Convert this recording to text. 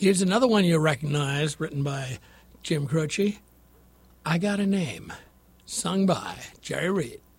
Here's another one you'll recognize, written by Jim Croce. I Got a Name, sung by Jerry Reed.